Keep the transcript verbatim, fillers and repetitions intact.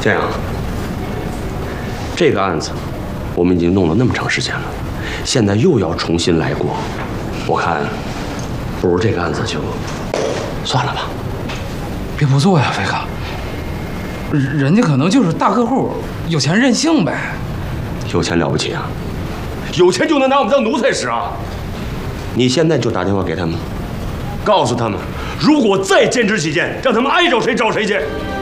这样，这个案子我们已经弄了那么长时间了，现在又要重新来过，我看不如这个案子就算了吧。 别不做呀，飞哥。人家可能就是大客户，有钱任性呗。 有钱了不起啊？有钱就能拿我们当奴才使啊？你现在就打电话给他们，告诉他们，如果再坚持己见，让他们爱找谁找谁去。